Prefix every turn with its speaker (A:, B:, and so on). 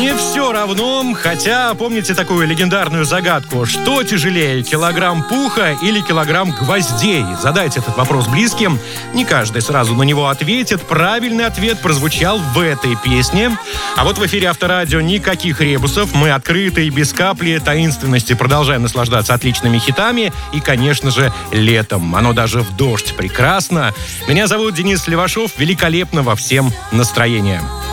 A: Мне все равно, хотя помните такую легендарную загадку: что тяжелее, килограмм пуха или килограмм гвоздей? Задайте этот вопрос близким, не каждый сразу на него ответит. Правильный ответ прозвучал в этой песне. А вот в эфире Авторадио никаких ребусов, мы открыты и без капли таинственности продолжаем наслаждаться отличными хитами и, конечно же, летом. Оно даже в дождь прекрасно. Меня зовут Денис Левашов, великолепного всем настроения.